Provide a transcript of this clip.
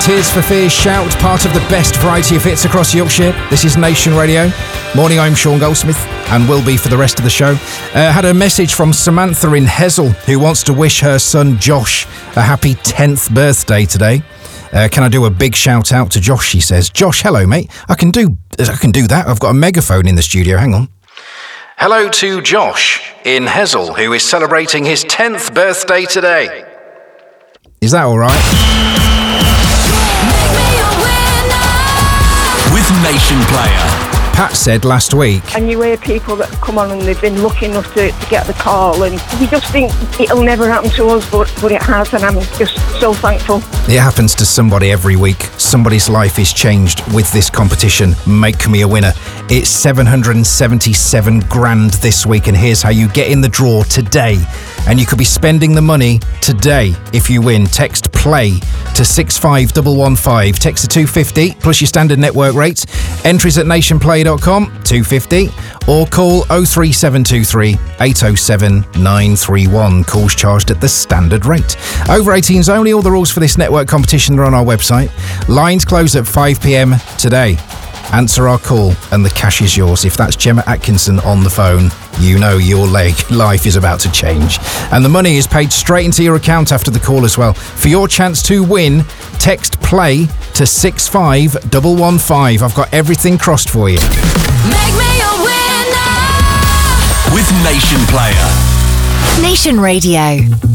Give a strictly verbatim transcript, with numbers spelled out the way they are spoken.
Tears for Fears shout, part of the best variety of hits across Yorkshire. This is Nation Radio. Morning, I'm Sean Goldsmith, and will be for the rest of the show. Uh, had a message from Samantha in Hessel, who wants to wish her son Josh a happy tenth birthday today. Uh, can I do a big shout out to Josh, she says. Josh, hello, mate. I can do I can do that. I've got a megaphone in the studio. Hang on. Hello to Josh in Hessel, who is celebrating his tenth birthday today. Is that all right? With Nation Player. Pat said last week. And you hear people that come on and they've been lucky enough to, to get the call, and we just think it'll never happen to us, but, but it has, and I'm just so thankful. It happens to somebody every week. Somebody's life is changed with this competition. Make me a winner. It's seven hundred seventy-seven grand this week, and here's how you get in the draw today. And you could be spending the money today if you win. Text PLAY to six five one one five. Text to two fifty plus your standard network rates. Entries at nation play dot com, two fifty, or call oh three seven two three, eight oh seven, nine three one. Calls charged at the standard rate. Over eighteens only. All the rules for this network competition are on our website. Lines close at five p.m. today. Answer our call and the cash is yours. If that's Gemma Atkinson on the phone, you know your leg life is about to change. And the money is paid straight into your account after the call as well. For your chance to win, text PLAY to six five one one five. I've got everything crossed for you. Make me a winner with Nation Player. Nation Radio.